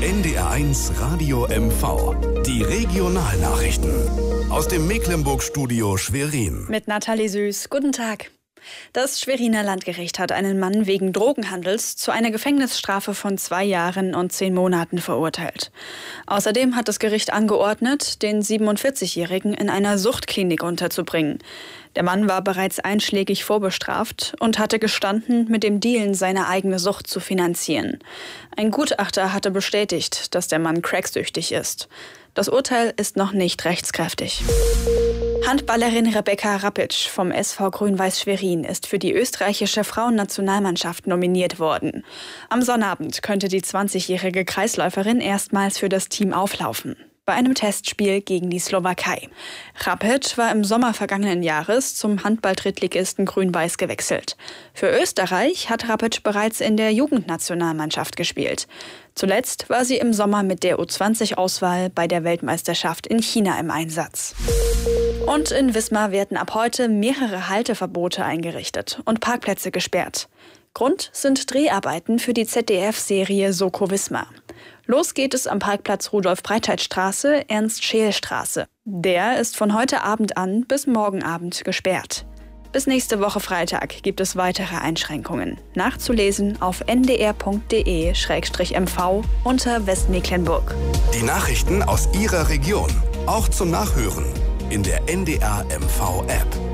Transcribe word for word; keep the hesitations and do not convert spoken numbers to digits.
N D R eins Radio M V. Die Regionalnachrichten. Aus dem Mecklenburg-Studio Schwerin. Mit Nathalie Süß. Guten Tag. Das Schweriner Landgericht hat einen Mann wegen Drogenhandels zu einer Gefängnisstrafe von zwei Jahren und zehn Monaten verurteilt. Außerdem hat das Gericht angeordnet, den siebenundvierzigjährigen in einer Suchtklinik unterzubringen. Der Mann war bereits einschlägig vorbestraft und hatte gestanden, mit dem Dealen seine eigene Sucht zu finanzieren. Ein Gutachter hatte bestätigt, dass der Mann cracksüchtig ist. Das Urteil ist noch nicht rechtskräftig. Handballerin Rebecca Rapitsch vom S V Grün-Weiß Schwerin ist für die österreichische Frauennationalmannschaft nominiert worden. Am Sonnabend könnte die zwanzigjährige Kreisläuferin erstmals für das Team auflaufen. Bei einem Testspiel gegen die Slowakei. Rapitsch war im Sommer vergangenen Jahres zum Handball-Drittligisten Grün-Weiß gewechselt. Für Österreich hat Rapitsch bereits in der Jugendnationalmannschaft gespielt. Zuletzt war sie im Sommer mit der U zwanzig Auswahl bei der Weltmeisterschaft in China im Einsatz. Und in Wismar werden ab heute mehrere Halteverbote eingerichtet und Parkplätze gesperrt. Grund sind Dreharbeiten für die Z D F-Serie Soko Wismar. Los geht es am Parkplatz Rudolf-Breitheit-Straße, Ernst-Scheel-Straße. Der ist von heute Abend an bis morgen Abend gesperrt. Bis nächste Woche Freitag gibt es weitere Einschränkungen. Nachzulesen auf n d r punkt d e slash m v unter Westmecklenburg. Die Nachrichten aus Ihrer Region, auch zum Nachhören in der N D R M V App.